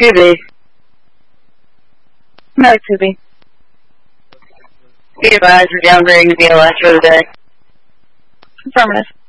To be. No, to be. Be advised, we're downgrading the BLS for the day. Affirmative.